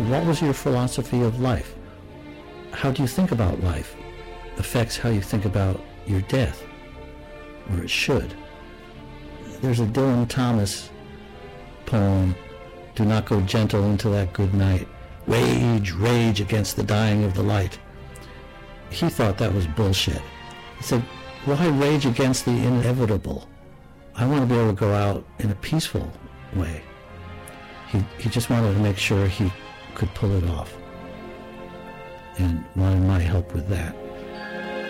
what was your philosophy of life? How do you think about life? Affects how you think about your death, or it should. There's a Dylan Thomas poem, "Do not go gentle into that good night. Rage, rage against the dying of the light." He thought that was bullshit. He said, why rage against the inevitable? I want to be able to go out in a peaceful way. He just wanted to make sure he could pull it off, and wanted my help with that.